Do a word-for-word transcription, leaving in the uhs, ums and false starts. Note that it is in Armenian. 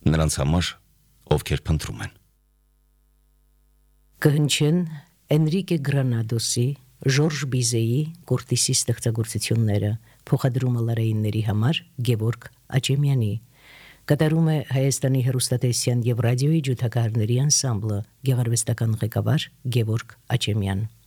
նրանց համար, ովքեր փնտրում են։ Կհնչեն Էնրիկե Գրանադոսի, Ժորժ Բիզեի Կորտիսի ստեղծագործությունները, փոխադրումը լարայինների համար Գևորգ Աչեմյանի։ Կատարում է Հայաստանի հեռուստատեսության եւ ռադիոյի ջութակահարների անսամբլը, գեղարվեստական ղեկավար Գևորգ Աչեմյան։